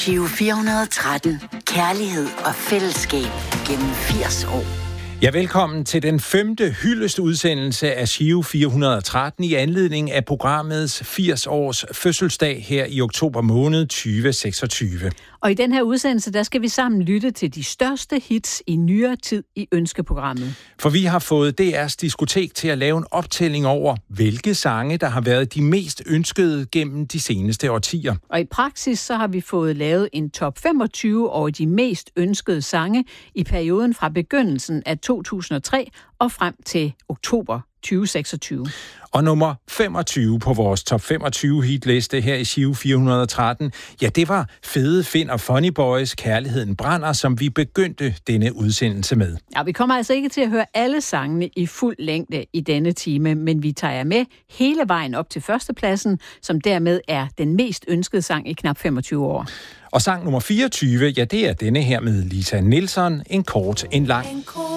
Giro 413. Kærlighed og fællesskab gennem 80 år. Ja, velkommen til den 5. hyldest-udsendelse af Giro 413 i anledning af programmets 80 års fødselsdag her i oktober måned 2026. Og i den her udsendelse, der skal vi sammen lytte til de største hits i nyere tid i ønskeprogrammet. For vi har fået DR's diskotek til at lave en optælling over, hvilke sange, der har været de mest ønskede gennem de seneste årtier. Og i praksis, så har vi fået lavet en top 25 over de mest ønskede sange i perioden fra begyndelsen af 2003 og frem til oktober 2026. Og nummer 25 på vores top 25 hitliste her i Giro 413, ja, det var Fede Finn og Funny Boys Kærligheden Brænder, som vi begyndte denne udsendelse med. Ja, vi kommer altså ikke til at høre alle sangene i fuld længde i denne time, men vi tager jer med hele vejen op til førstepladsen, som dermed er den mest ønskede sang i knap 25 år. Og sang nummer 24, ja, det er denne her med Lisa Nilsson, En kort, en lang. En kort,